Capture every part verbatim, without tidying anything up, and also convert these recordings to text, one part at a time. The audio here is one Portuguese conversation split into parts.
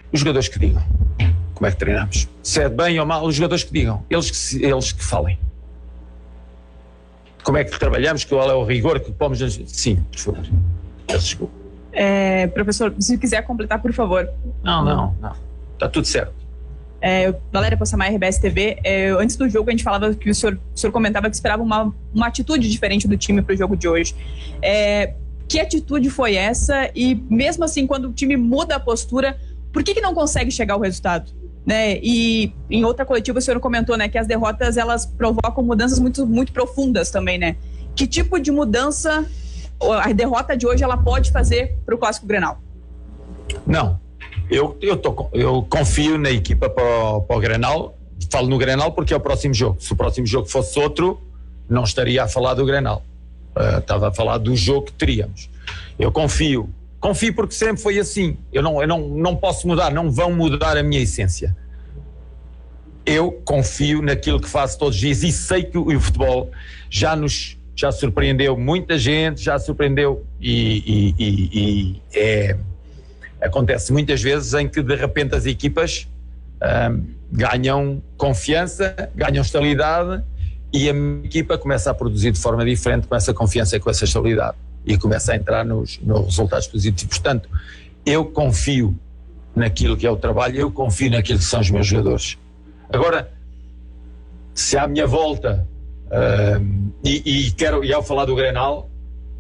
Os jogadores que digam como é que treinamos. Se é bem ou mal, os jogadores que digam. Eles que, se, eles que falem. Como é que trabalhamos, qual é o rigor que pomos... Sim, por favor. Peço desculpa. É, professor, se quiser completar, por favor. Não, não, não. Está tudo certo. É, Valéria Possamay, R B S T V. É, antes do jogo a gente falava que o senhor, o senhor comentava que esperava uma, uma atitude diferente do time para o jogo de hoje. É, que atitude foi essa? E mesmo assim, quando o time muda a postura, por que, que não consegue chegar ao resultado? Né? E em outra coletiva o senhor comentou, né, que as derrotas elas provocam mudanças muito, muito profundas também, né? Que tipo de mudança a derrota de hoje ela pode fazer para o Clássico Grenal? Não. Eu, eu, tô, eu confio na equipa para o, para o Grenal. Falo no Grenal porque é o próximo jogo. Se o próximo jogo fosse outro, não estaria a falar do Grenal. Uh, estava a falar do jogo que teríamos. Eu confio. Confio porque sempre foi assim. Eu não, eu não, não posso mudar, não vão mudar a minha essência. Eu confio naquilo que faço todos os dias e sei que o, o futebol já nos já surpreendeu muita gente, já surpreendeu e, e, e, e é... Acontece muitas vezes em que de repente as equipas um, ganham confiança, ganham estabilidade e a minha equipa começa a produzir de forma diferente com essa confiança e com essa estabilidade e começa a entrar nos, nos resultados positivos. Portanto, eu confio naquilo que é o trabalho, eu confio naquilo que são os meus jogadores. Agora, se à minha volta um, e, e quero, e ao falar do Grenal,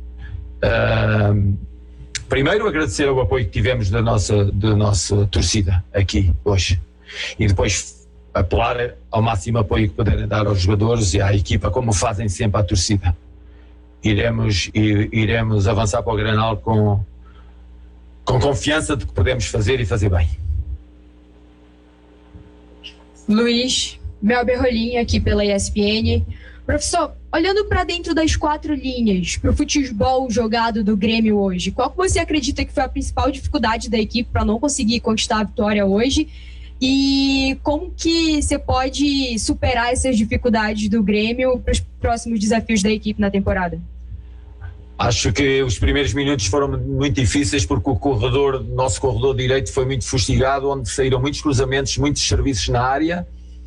um, primeiro agradecer o apoio que tivemos da nossa, da nossa torcida aqui hoje e depois apelar ao máximo apoio que puderem dar aos jogadores e à equipa, como fazem sempre à torcida. Iremos, iremos avançar para o Grenal com, com confiança de que podemos fazer e fazer bem. Luiz, Melber Rolim aqui pela E S P N. Professor, olhando para dentro das quatro linhas, para o futebol jogado do Grêmio hoje, qual que você acredita que foi a principal dificuldade da equipe para não conseguir conquistar a vitória hoje? E como que você pode superar essas dificuldades do Grêmio para os próximos desafios da equipe na temporada? Acho que os primeiros minutos foram muito difíceis porque o corredor, nosso corredor direito foi muito fustigado, onde saíram muitos cruzamentos, muitos serviços na área.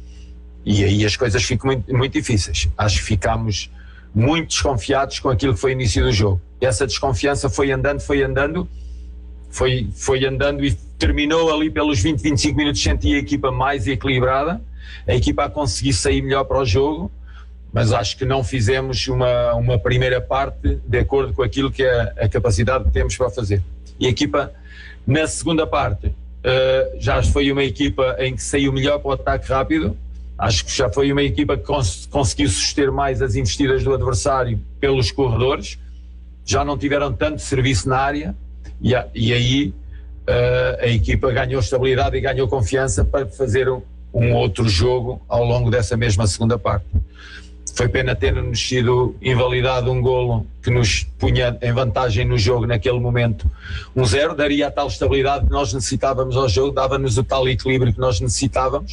E aí as coisas ficam muito, muito difíceis. Acho que ficámos muito desconfiados com aquilo que foi o início do jogo. E essa desconfiança foi andando, foi andando, foi, foi andando e terminou ali pelos vinte, vinte e cinco minutos. Senti a equipa mais equilibrada, a equipa a conseguir sair melhor para o jogo, mas acho que não fizemos uma, uma primeira parte de acordo com aquilo que é a capacidade que temos para fazer. E a equipa, na segunda parte, uh, já foi uma equipa em que saiu melhor para o ataque rápido. Acho que já foi uma equipa que cons- conseguiu suster mais as investidas do adversário pelos corredores, já não tiveram tanto serviço na área e, a, e aí uh, a equipa ganhou estabilidade e ganhou confiança para fazer um, um outro jogo ao longo dessa mesma segunda parte. Foi pena ter-nos sido invalidado um golo que nos punha em vantagem no jogo naquele momento. um zero daria a tal estabilidade que nós necessitávamos ao jogo, dava-nos o tal equilíbrio que nós necessitávamos.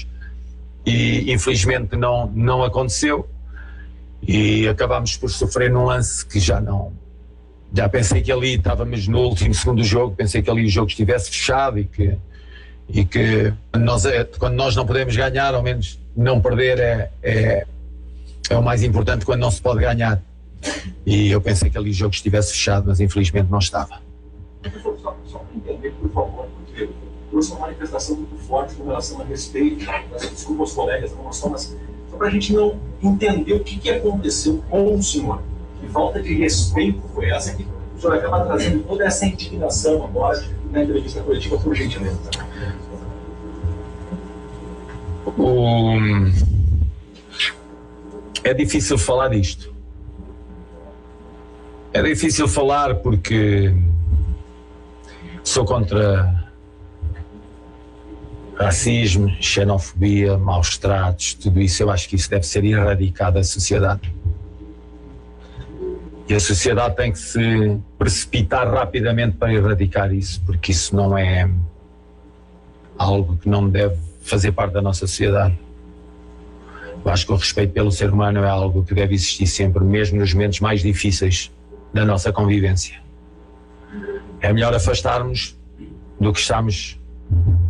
E infelizmente não, não aconteceu e acabámos por sofrer num lance que já não, já pensei que ali estávamos no último segundo do jogo, pensei que ali o jogo estivesse fechado e que, e que quando, nós, quando nós não podemos ganhar, ao menos não perder é, é, é o mais importante quando não se pode ganhar, e eu pensei que ali o jogo estivesse fechado, mas infelizmente não estava. Professor, só, só para entender, por favor, porque trouxe uma manifestação muito forte com relação a respeito, desculpa os colegas, não só, mas só para a gente não entender o que, que aconteceu com o senhor. Que falta de respeito foi essa que o senhor acaba trazendo toda essa indignação agora na entrevista coletiva, por gentileza. O... É difícil falar disto. É difícil falar porque sou contra racismo, xenofobia, maus tratos, tudo isso. Eu acho que isso deve ser erradicado da sociedade. E a sociedade tem que se precipitar rapidamente para erradicar isso, porque isso não é algo que não deve fazer parte da nossa sociedade. Eu acho que o respeito pelo ser humano é algo que deve existir sempre, mesmo nos momentos mais difíceis da nossa convivência. É melhor afastarmos do que estamos